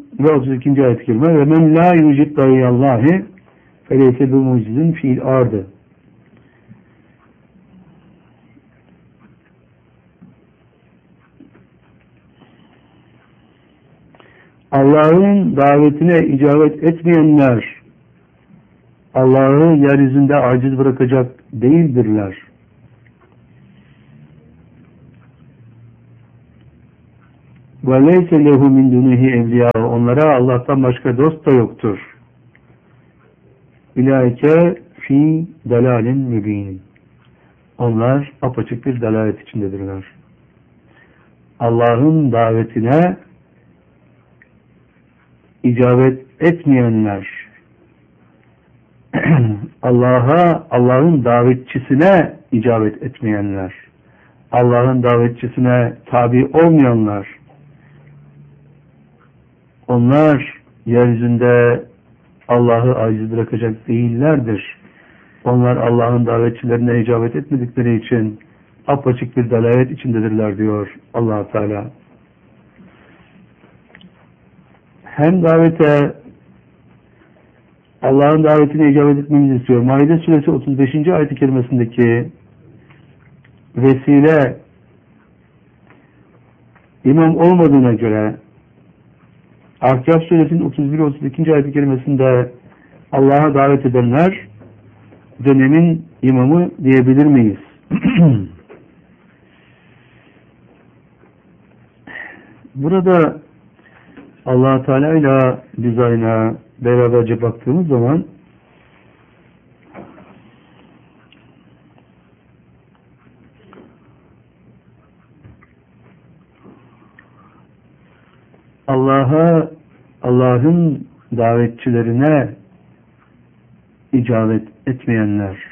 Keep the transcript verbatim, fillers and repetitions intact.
ve otuz ikinci ayet-i kerime ve men la yucib dahiyallahi feleyse bi mucizin fiil ardı. Allah'ın davetine icabet etmeyenler Allah'ı yeryüzünde aciz bırakacak değildirler. Ve leyse lehu min dunihi evliya, onlara Allah'tan başka dost da yoktur. İlaike fi dalalin mübin, onlar apaçık bir dalalet içindedirler. Allah'ın davetine icabet etmeyenler, Allah'a, Allah'ın davetçisine icabet etmeyenler, Allah'ın davetçisine tabi olmayanlar, onlar yeryüzünde Allah'ı aciz bırakacak değillerdir. Onlar Allah'ın davetçilerine icabet etmedikleri için apaçık bir dalalet içindedirler diyor Allah Teala. Hem davete, Allah'ın davetine icabet etmemizi istiyor. Maide suresi otuz beşinci ayet-i kerimesindeki vesile imam olmadığına göre Ahkâf suresinin otuz bir otuz ikinci ayet-i kerimesinde Allah'a davet edenler dönemin imamı diyebilir miyiz? Burada Allah Teala ile biz ayna beraberce baktığımız zaman Allah'a, Allah'ın davetçilerine icabet etmeyenler,